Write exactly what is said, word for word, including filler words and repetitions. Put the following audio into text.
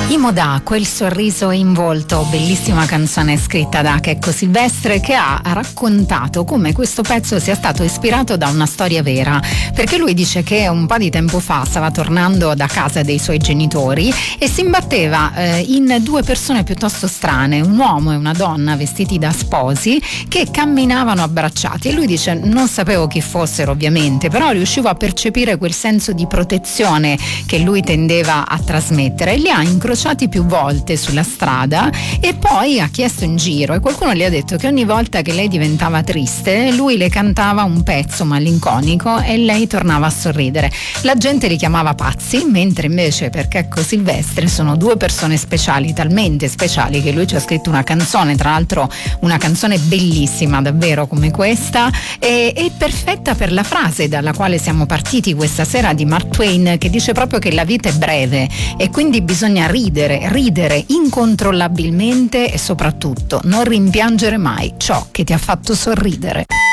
Imoda, quel sorriso in volto, bellissima canzone scritta da Checco Silvestre, che ha raccontato come questo pezzo sia stato ispirato da una storia vera, perché lui dice che un po' di tempo fa stava tornando da casa dei suoi genitori e si imbatteva eh, in due persone piuttosto strane, un uomo e una donna vestiti da sposi che camminavano abbracciati, e lui dice: non sapevo chi fossero ovviamente, però riuscivo a percepire quel senso di protezione che lui tendeva a trasmettere, e li ha incrociati più volte sulla strada e poi ha chiesto in giro, e qualcuno gli ha detto che ogni volta che lei diventava triste lui le cantava un pezzo malinconico e lei tornava a sorridere. La gente li chiamava pazzi, mentre invece per Checco Silvestre sono due persone speciali, talmente speciali che lui ci ha scritto una canzone, tra l'altro una canzone bellissima davvero come questa, e, e perfetta per la frase dalla quale siamo partiti questa sera di Mark Twain, che dice proprio che la vita è breve e quindi bisogna ridere Ridere, ridere incontrollabilmente e soprattutto non rimpiangere mai ciò che ti ha fatto sorridere.